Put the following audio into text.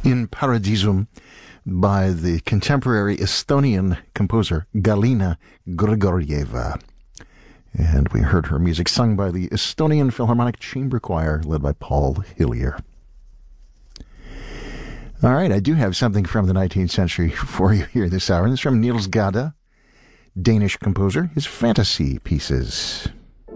in Paradisum by the contemporary Estonian composer Galina Grigorieva. And we heard her music sung by the Estonian Philharmonic Chamber Choir, led by Paul Hillier. All right, I do have something from the 19th century for you here this hour. This is from Niels Gade, Danish composer, his fantasy pieces.